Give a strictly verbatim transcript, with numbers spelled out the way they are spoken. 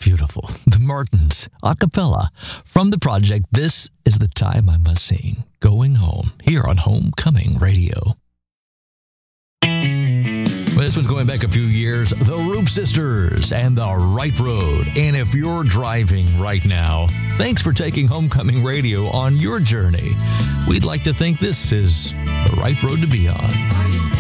beautiful. The Martins, a cappella, from the project This Is the Time I Must Sing, Going Home, here on Homecoming Radio. Well, this one's going back a few years. The Roop Sisters and The Right Road. And if you're driving right now, thanks for taking Homecoming Radio on your journey. We'd like to think this is the right road to be on.